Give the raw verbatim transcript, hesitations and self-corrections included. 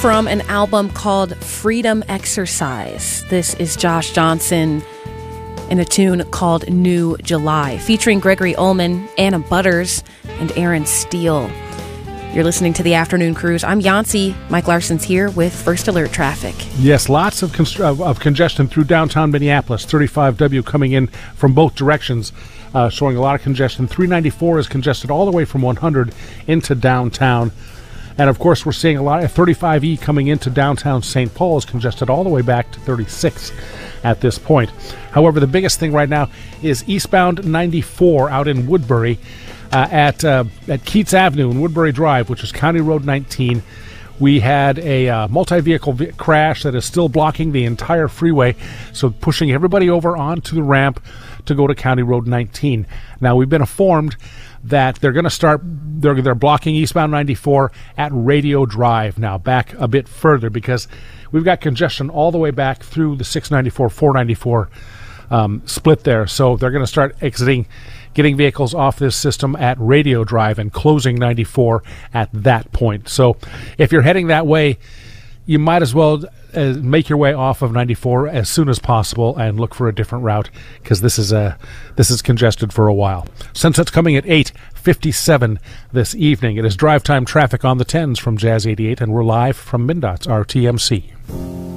from an album called Freedom Exercise. This is Josh Johnson in a tune called New July, featuring Gregory Ullman, Anna Butters, and Aaron Steele. You're listening to The Afternoon Cruise. I'm Yancey. Mike Larson's here with First Alert Traffic. Yes, lots of, const- of, of congestion through downtown Minneapolis. thirty-five W coming in from both directions, uh, showing a lot of congestion. three ninety-four is congested all the way from one hundred into downtown. And, of course, we're seeing a lot of thirty-five E coming into downtown Saint Paul is congested all the way back to thirty-six at this point. However, the biggest thing right now is eastbound ninety-four out in Woodbury uh, at uh, at Keats Avenue and Woodbury Drive, which is County Road nineteen. We had a uh, multi-vehicle vi- crash that is still blocking the entire freeway, so pushing everybody over onto the ramp to go to County Road nineteen. Now, we've been informed that they're going to start, they're, they're blocking eastbound ninety-four at Radio Drive now, back a bit further, because we've got congestion all the way back through the six ninety-four, four ninety-four um, split there. So they're going to start exiting, getting vehicles off this system at Radio Drive and closing ninety-four at that point. So if you're heading that way, you might as well uh, make your way off of ninety-four as soon as possible and look for a different route, because this is uh, this is congested for a while. Sunset's coming at eight fifty-seven this evening. It is drive time traffic on the tens from Jazz eighty-eight, and we're live from MnDOT's R T M C.